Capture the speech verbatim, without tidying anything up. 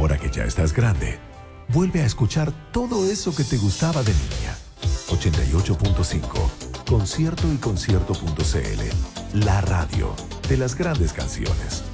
Ahora que ya estás grande, vuelve a escuchar todo eso que te gustaba de niña. ochenta y ocho punto cinco, concierto y concierto punto c l, la radio de las grandes canciones.